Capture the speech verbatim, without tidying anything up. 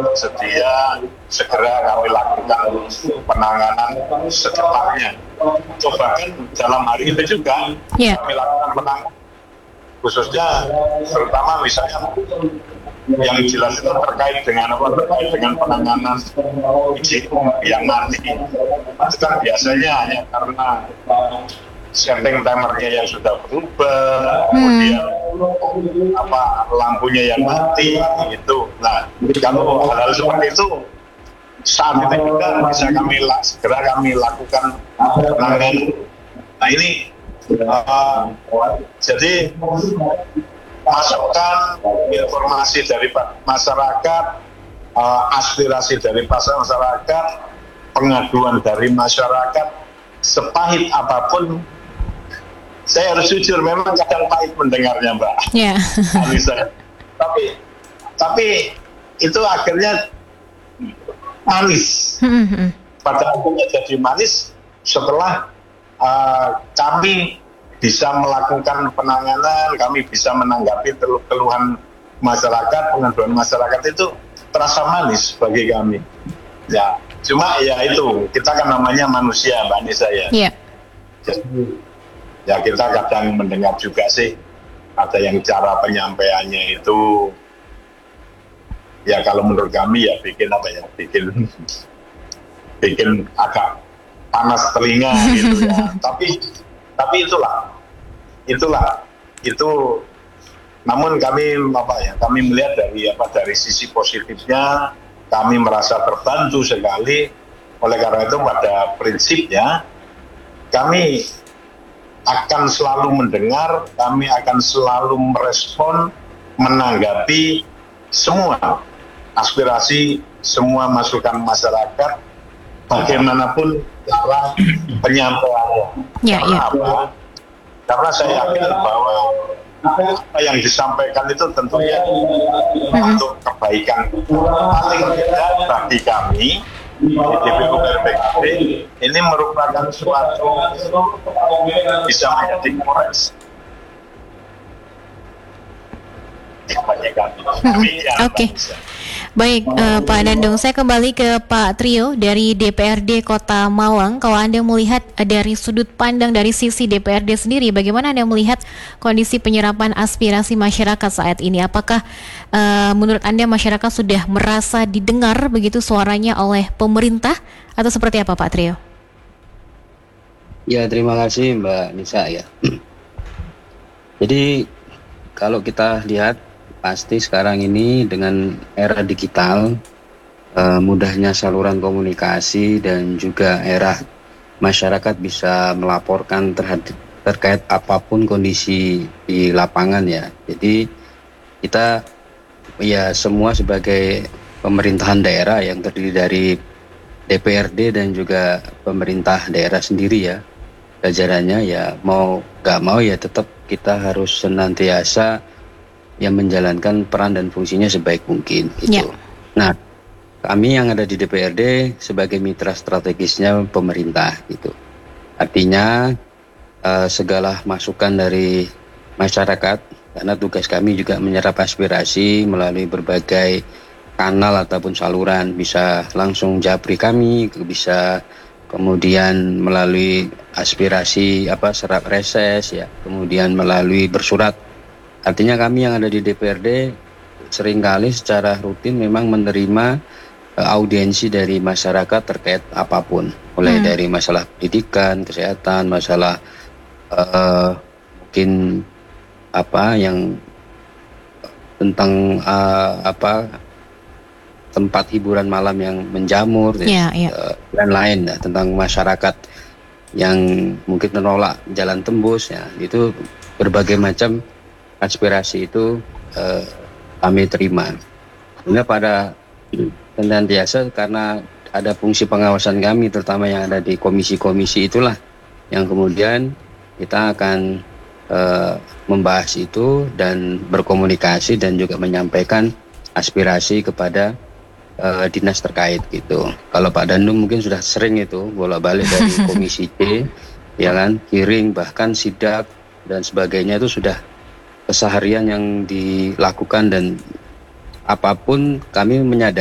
bersedia segera kami lakukan penanganan secepatnya. Coba kan dalam hari itu juga yeah. kami lakukan penanganan, khususnya terutama misalnya yang jelas itu terkait dengan apa terkait dengan penanganan izin yang mati. Itu kan biasanya hanya karena setting timernya yang sudah berubah, kemudian apa lampunya yang mati gitu. Nah, kalau hal-hal seperti itu saat itu juga bisa kami segera kami lakukan penanganan. Nah ini uh, jadi masukan informasi dari masyarakat, uh, aspirasi dari masyarakat, pengaduan dari masyarakat, sepahit apapun. Saya harus jujur, memang kadang pahit mendengarnya, Mbak yeah. Anissa. Tapi, tapi itu akhirnya manis. Pada akhirnya jadi manis setelah uh, kami bisa melakukan penanganan, kami bisa menanggapi keluhan masyarakat, pengaduan masyarakat itu terasa manis bagi kami. Ya, cuma ya itu kita kan namanya manusia, Mbak Anissa ya. Yeah. Jadi, ya kita kadang mendengar juga sih ada yang cara penyampaiannya itu ya kalau menurut kami ya bikin apa ya bikin bikin agak panas telinga gitu ya. tapi tapi itulah itulah itu namun kami apa ya kami melihat dari apa dari sisi positifnya, kami merasa terbantu sekali. Oleh karena itu pada prinsipnya kami akan selalu mendengar, kami akan selalu merespon, menanggapi semua aspirasi, semua masukan masyarakat, bagaimanapun cara penyampaiannya. Ya, Karena ya. apa? Karena saya yakin bahwa apa yang disampaikan itu tentunya Mm-hmm. untuk kebaikan paling tidak bagi kami di D P U R P K B ini merupakan suatu bisa menjadi koreksi. Oke, okay. Baik uh, Pak Nandung, saya kembali ke Pak Trio dari D P R D Kota Malang. Kalau Anda melihat dari sudut pandang dari sisi D P R D sendiri, bagaimana Anda melihat kondisi penyerapan aspirasi masyarakat saat ini? Apakah uh, menurut Anda masyarakat sudah merasa didengar begitu suaranya oleh pemerintah atau seperti apa Pak Trio? Ya, terima kasih Mbak Nisa ya. Jadi kalau kita lihat pasti sekarang ini dengan era digital, uh, mudahnya saluran komunikasi dan juga era masyarakat bisa melaporkan terhadap terkait apapun kondisi di lapangan ya. Jadi kita ya semua sebagai pemerintahan daerah yang terdiri dari D P R D dan juga pemerintah daerah sendiri ya, jajarannya ya mau gak mau ya tetap kita harus senantiasa yang menjalankan peran dan fungsinya sebaik mungkin gitu. Yeah. Nah, kami yang ada di D P R D sebagai mitra strategisnya pemerintah gitu. Artinya uh, segala masukan dari masyarakat, karena tugas kami juga menyerap aspirasi melalui berbagai kanal ataupun saluran, bisa langsung japri kami, bisa kemudian melalui aspirasi apa serap reses ya, kemudian melalui bersurat. Artinya kami yang ada di D P R D seringkali secara rutin memang menerima uh, audiensi dari masyarakat terkait apapun, mulai hmm. dari masalah pendidikan, kesehatan, masalah uh, mungkin apa yang tentang uh, apa tempat hiburan malam yang menjamur yeah, yeah. Uh, dan lain ya, tentang masyarakat yang mungkin menolak jalan tembus ya, itu berbagai macam aspirasi itu uh, kami terima. Sehingga pada senantiasa karena ada fungsi pengawasan kami terutama yang ada di komisi-komisi itulah yang kemudian kita akan uh, membahas itu dan berkomunikasi dan juga menyampaikan aspirasi kepada uh, dinas terkait gitu. Kalau Pak Dandung mungkin sudah sering itu bolak-balik dari komisi C ya kan, hearing bahkan sidak dan sebagainya itu sudah keseharian yang dilakukan dan apapun kami menyadari